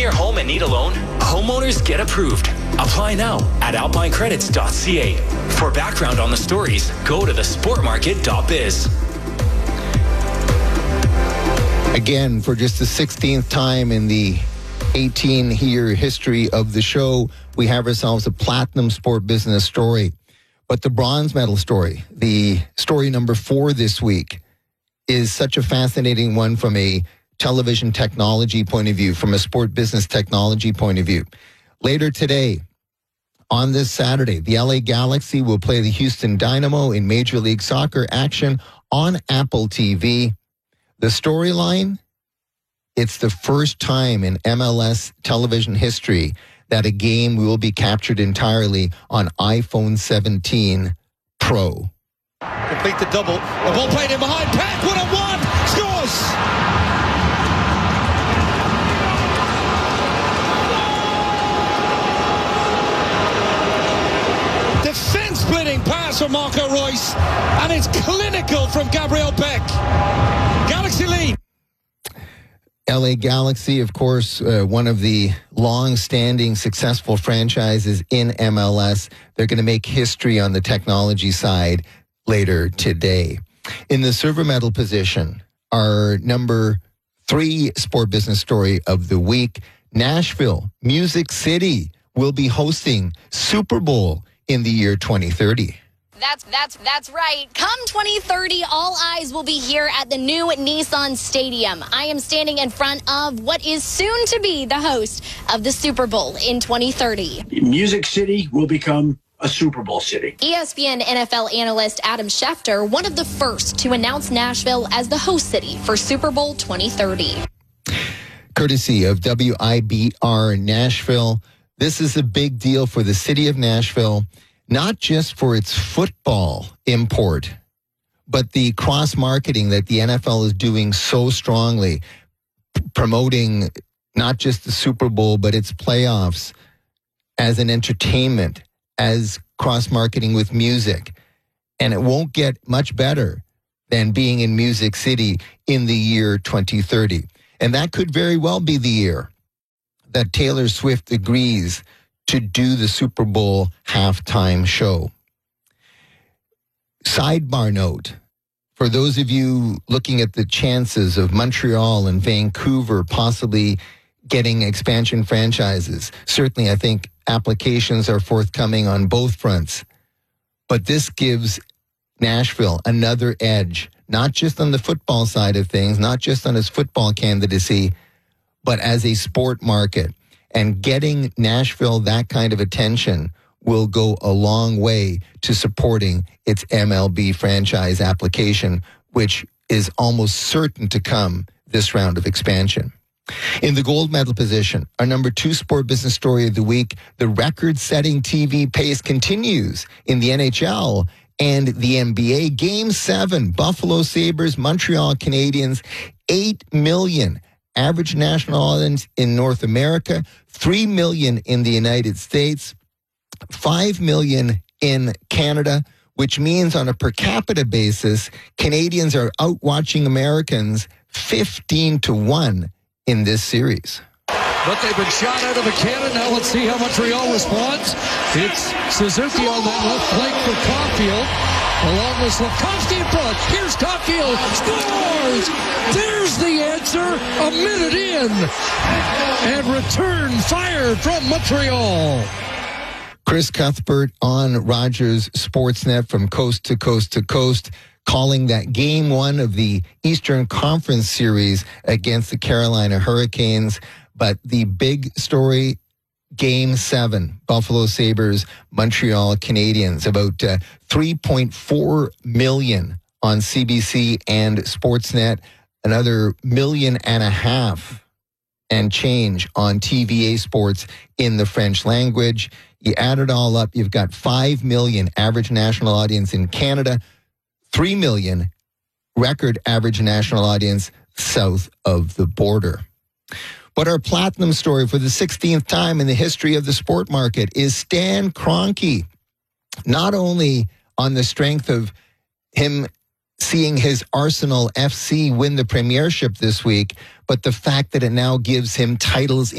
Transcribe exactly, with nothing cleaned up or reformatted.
your home and need a loan? Homeowners Get Approved. Apply now at alpine credits dot c a. For background on the stories, go to the sport market dot biz. Again, for just the sixteenth time in the eighteen-year history of the show, we have ourselves a platinum sport business story. But the bronze medal story, the story number four this week, is such a fascinating one from a television technology point of view, from a sport business technology point of view. Later today, on this Saturday, the L A Galaxy will play the Houston Dynamo in Major League Soccer action on Apple T V. The storyline, it's the first time in M L S television history that a game will be captured entirely on iPhone seventeen Pro. Complete the double. The ball played in behind. Peck, one-on-one, scores! Defense-splitting pass from Marco Reus, and it's clinical from Gabriel Peck. Galaxy lead. L A Galaxy, of course, uh, one of the long-standing successful franchises in M L S. They're going to make history on the technology side later today. In the silver medal position, our number three sport business story of the week, Nashville, Music City will be hosting Super Bowl in the year twenty thirty. That's that's that's right. Come twenty thirty, all eyes will be here at the new Nissan Stadium. I am standing in front of what is soon to be the host of the Super Bowl in twenty thirty. Music City will become a Super Bowl city. E S P N N F L analyst Adam Schefter, one of the first to announce Nashville as the host city for Super Bowl twenty thirty. Courtesy of W I B R Nashville, this is a big deal for the city of Nashville. Not just for its football import, but the cross-marketing that the N F L is doing so strongly, p- promoting not just the Super Bowl, but its playoffs as an entertainment, as cross-marketing with music. And it won't get much better than being in Music City in the year twenty thirty. And that could very well be the year that Taylor Swift agrees to do the Super Bowl halftime show. Sidebar note, for those of you looking at the chances of Montreal and Vancouver possibly getting expansion franchises, certainly I think applications are forthcoming on both fronts. But this gives Nashville another edge, not just on the football side of things, not just on its football candidacy, but as a sport market. And getting Nashville that kind of attention will go a long way to supporting its M L B franchise application, which is almost certain to come this round of expansion. In the gold medal position, our number two sport business story of the week, the record-setting T V pace continues in the N H L and the N B A. Game seven, Buffalo Sabres, Montreal Canadiens, eight million average national audience in North America, three million in the United States, five million in Canada, which means on a per capita basis, Canadians are outwatching Americans fifteen to one in this series. But they've been shot out of a cannon. Now let's see how Montreal responds. It's Suzuki on that left flank for Caulfield. Along with Slafkovsky in front. Here's Caulfield. Scores! There's the answer. A minute in. And return fire from Montreal. Chris Cuthbert on Rogers Sportsnet from coast to coast to coast, calling that game one of the Eastern Conference Series against the Carolina Hurricanes. But the big story, Game seven, Buffalo Sabres, Montreal Canadiens, about uh, three point four million on C B C and Sportsnet, another million and a half and change on T V A Sports in the French language. You add it all up, you've got five million average national audience in Canada, three million record average national audience south of the border. But our platinum story for the sixteenth time in the history of the sport market is Stan Kroenke. Not only on the strength of him seeing his Arsenal F C win the premiership this week, but the fact that it now gives him titles